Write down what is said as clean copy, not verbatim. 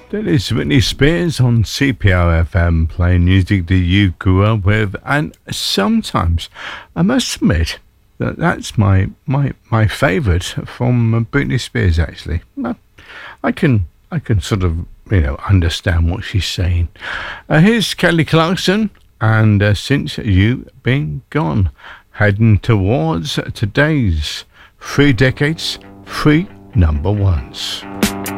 That is Britney Spears on CPR FM, playing music that you grew up with, and sometimes I must admit that that's my favourite from Britney Spears. Actually, I can sort of understand what she's saying. Here's Kelly Clarkson, and Since You've Been Gone, heading towards today's 3 decades, 3 number ones.